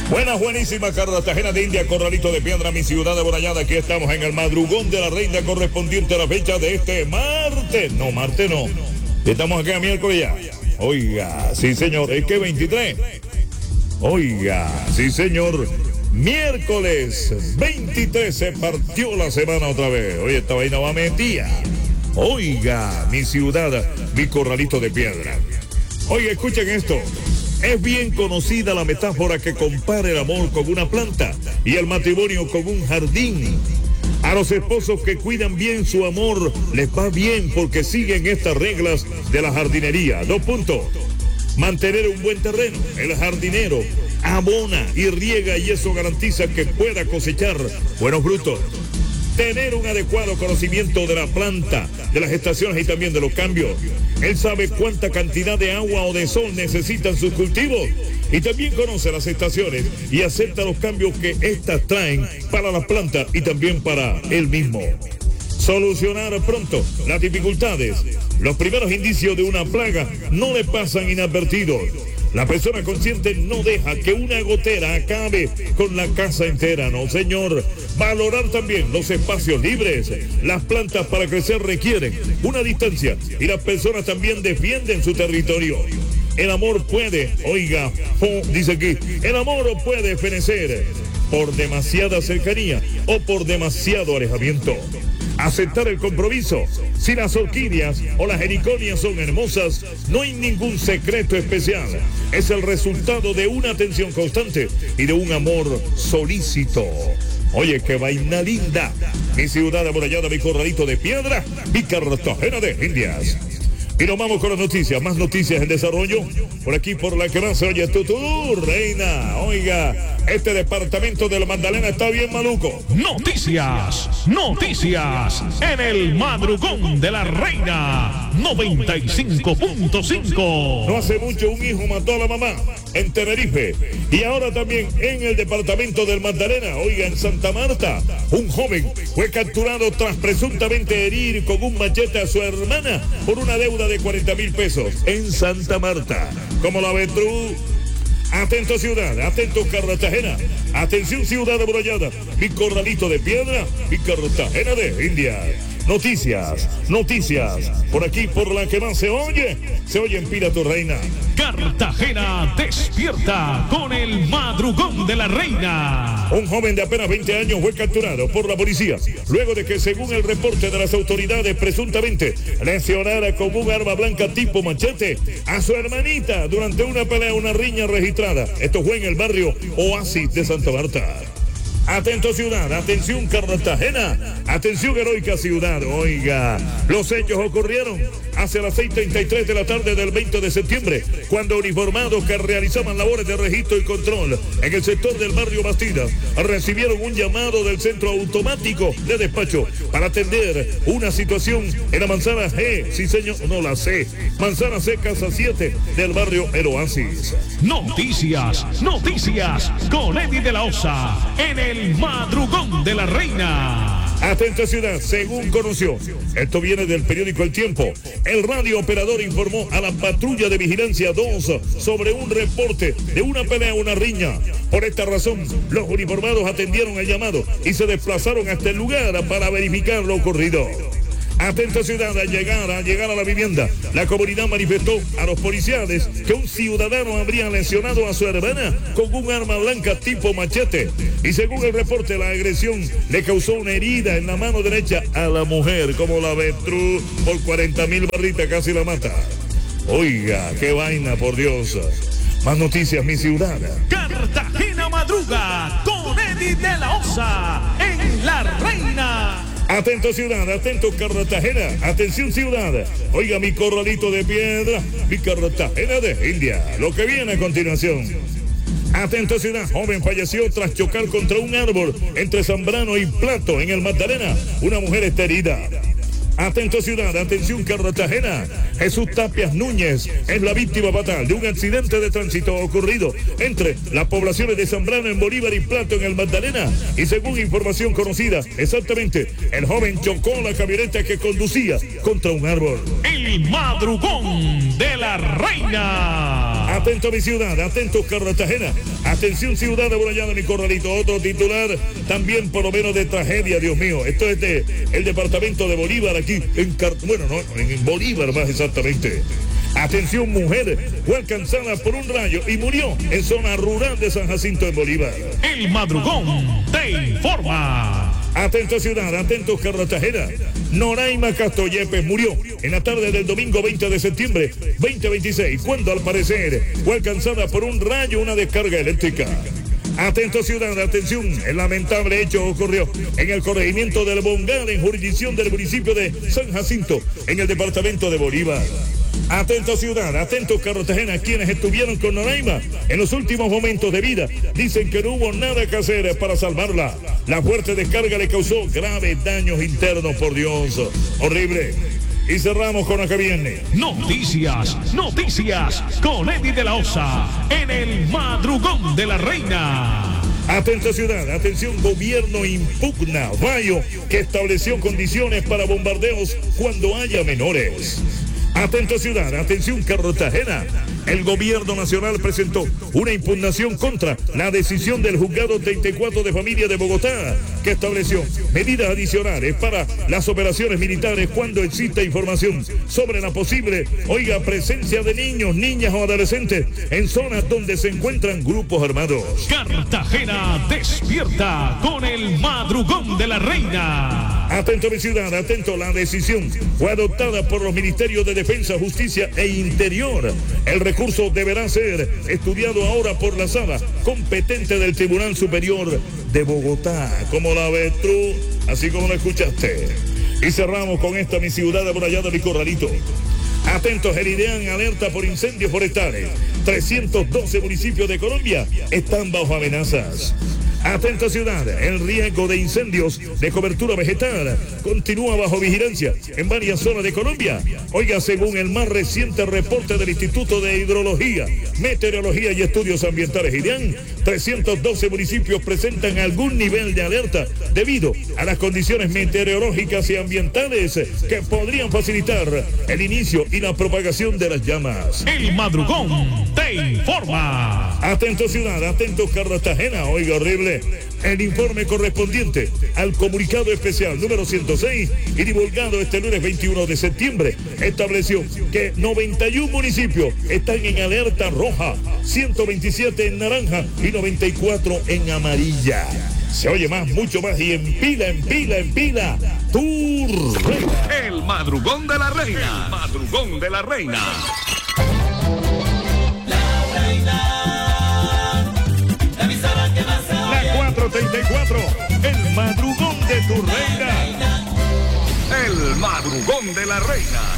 Buenísima Cartagena de India, Corralito de Piedra, mi ciudad de Borayada. Aquí estamos en el madrugón de la reina correspondiente a la fecha de este martes. No, martes no. Estamos acá miércoles ya. Oiga, sí señor, es que 23. Oiga, sí señor. Miércoles 23 se partió la semana otra vez. Oye, esta vaina va metida. Oiga, mi ciudad, mi Corralito de Piedra. Oiga, escuchen esto. Es bien conocida la metáfora que compara el amor con una planta y el matrimonio con un jardín. A los esposos que cuidan bien su amor les va bien porque siguen estas reglas de la jardinería. 2 puntos. Mantener un buen terreno. El jardinero abona y riega y eso garantiza que pueda cosechar buenos frutos. Tener un adecuado conocimiento de la planta, de las estaciones y también de los cambios. Él sabe cuánta cantidad de agua o de sol necesitan sus cultivos y también conoce las estaciones y acepta los cambios que éstas traen para las plantas y también para él mismo. Solucionar pronto las dificultades. Los primeros indicios de una plaga no le pasan inadvertidos. La persona consciente no deja que una gotera acabe con la casa entera, no señor. Valorar también los espacios libres. Las plantas para crecer requieren una distancia y las personas también defienden su territorio. El amor puede, oiga, dice aquí, el amor puede fenecer por demasiada cercanía o por demasiado alejamiento. Aceptar el compromiso. Si las orquídeas o las heliconias son hermosas, no hay ningún secreto especial. Es el resultado de una atención constante y de un amor solícito. Oye, qué vaina linda. Mi ciudad amurallada, mi Corralito de Piedra, mi Cartagena de Indias. Y nos vamos con las noticias, más noticias en desarrollo. Por aquí, por la que más se oye tu reina. Oiga, este departamento de la Magdalena está bien maluco. Noticias en el madrugón de la reina 95.5. No hace mucho un hijo mató a la mamá en Tenerife. Y ahora también en el departamento del Magdalena, oiga, en Santa Marta, un joven fue capturado tras presuntamente herir con un machete a su hermana por una deuda de 40,000 pesos en Santa Marta. ¿Cómo la ves tú? Atento ciudad, atento Cartagena, atención ciudad amurallada, mi Corralito de Piedra, mi Cartagena de India. Noticias, por aquí, por la que más se oye en Pira tu reina. Cartagena despierta con el madrugón de la reina. Un joven de apenas 20 años fue capturado por la policía luego de que, según el reporte de las autoridades, presuntamente lesionara con un arma blanca tipo machete a su hermanita durante una pelea, una riña registrada. Esto fue en el barrio Oasis de Santa Marta. Atento ciudad, atención Cartagena, atención heroica ciudad. Oiga, los hechos ocurrieron hacia las 6:33 de la tarde del 20 de septiembre, cuando uniformados que realizaban labores de registro y control en el sector del barrio Bastida recibieron un llamado del centro automático de despacho para atender una situación en la manzana G, sí señor, no la C, manzana C, casa 7 del barrio El Oasis. Noticias con Eddie de la Osa en el madrugón de la reina. Atenta ciudad, según conoció, esto viene del periódico El Tiempo, el radio operador informó a la patrulla de vigilancia 2 sobre un reporte de una pelea, una riña. Por esta razón, los uniformados atendieron el llamado y se desplazaron hasta el lugar para verificar lo ocurrido. Atenta ciudad, al llegar a la vivienda, la comunidad manifestó a los policiales que un ciudadano habría lesionado a su hermana con un arma blanca tipo machete. Y según el reporte, la agresión le causó una herida en la mano derecha a la mujer, como la Betru, por 40,000 barritas, casi la mata. Oiga, qué vaina, por Dios. Más noticias, mi ciudad. Cartagena madruga con Eddie de la Osa en La Reina. Atento ciudad, atento Cartagena, atención ciudad. Oiga, mi Corralito de Piedra, mi Cartagena de India. Lo que viene a continuación. Atento ciudad, joven falleció tras chocar contra un árbol entre Zambrano y Plato en el Magdalena. Una mujer está herida. Atento ciudad, atención Cartagena. Jesús Tapias Núñez es la víctima fatal de un accidente de tránsito ocurrido entre las poblaciones de Zambrano en Bolívar y Plato en el Magdalena. Y según información conocida, exactamente, el joven chocó la camioneta que conducía contra un árbol. El el madrugón de la reina. Atento mi ciudad, atentos Cartagena. Atención ciudad de Burayada, mi corralito. Otro titular también por lo menos de tragedia, Dios mío. Esto es de el departamento de Bolívar aquí, en Bolívar más exactamente. Atención, mujer fue alcanzada por un rayo y murió en zona rural de San Jacinto en Bolívar. El madrugón te informa. Atento ciudad, atentos Cartagena. Noraima Castro Yepes murió en la tarde del domingo 20 de septiembre 2026, cuando al parecer fue alcanzada por un rayo una descarga eléctrica. Atento ciudad, atención, el lamentable hecho ocurrió en el corregimiento del Bongal, en jurisdicción del municipio de San Jacinto, en el departamento de Bolívar. Atento ciudad, atentos Cartagena, quienes estuvieron con Noraima en los últimos momentos de vida, dicen que no hubo nada que hacer para salvarla. La fuerte descarga le causó graves daños internos, por Dios, horrible. Y cerramos con lo que viene. Noticias con Eddie de la Osa en el madrugón de la reina. Atento ciudad, atención, gobierno impugna fallo que estableció condiciones para bombardeos cuando haya menores. Atento ciudad, atención Cartagena. El gobierno nacional presentó una impugnación contra la decisión del juzgado 34 de familia de Bogotá, que estableció medidas adicionales para las operaciones militares cuando exista información sobre la posible, presencia de niños, niñas o adolescentes en zonas donde se encuentran grupos armados. Cartagena despierta con el madrugón de la reina. Atento mi ciudad, atento, la decisión fue adoptada por los ministerios de Defensa, Justicia e Interior. El recurso deberá ser estudiado ahora por la sala competente del Tribunal Superior de Bogotá. Como la ves tú, así como lo escuchaste. Y cerramos con esta, mi ciudad amurallada, mi corralito. Atentos, el IDEAN alerta por incendios forestales. 312 municipios de Colombia están bajo amenazas. Atento ciudad, el riesgo de incendios de cobertura vegetal continúa bajo vigilancia en varias zonas de Colombia. Según el más reciente reporte del Instituto de Hidrología, Meteorología y Estudios Ambientales IDEAN, 312 municipios presentan algún nivel de alerta debido a las condiciones meteorológicas y ambientales que podrían facilitar el inicio y la propagación de las llamas. El madrugón te informa. Atento ciudad, atento Cartagena, horrible. El informe correspondiente al comunicado especial número 106 y divulgado este lunes 21 de septiembre estableció que 91 municipios están en alerta roja, 127 en naranja y 94 en amarilla. Se oye más, mucho más y en pila, tu reina. El madrugón de la reina. El madrugón de la reina. La reina. 434, el madrugón de tu reina. El madrugón de la reina.